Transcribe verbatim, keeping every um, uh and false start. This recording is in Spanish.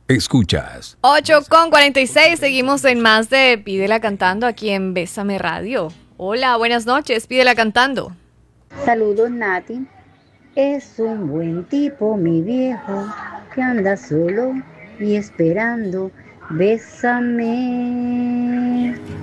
Escuchas. ocho con cuarenta y seis, seguimos en más de Pídela Cantando aquí en Bésame Radio. Hola, buenas noches, Pídela Cantando. Saludos, Nati. Es un buen tipo, mi viejo, que anda solo y esperando. Bésame.